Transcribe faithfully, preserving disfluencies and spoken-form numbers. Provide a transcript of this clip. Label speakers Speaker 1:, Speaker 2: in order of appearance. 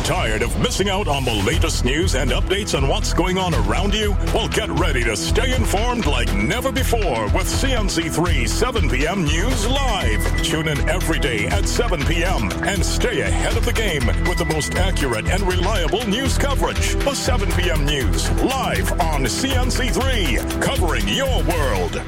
Speaker 1: Tired of missing out on the latest news and updates on what's going on around you? Well, get ready to stay informed like never before with C N C three seven p.m. News Live. Tune in every day at seven p.m. and stay ahead of the game with the most accurate and reliable news coverage. The seven p.m. News live on C N C three, covering your world.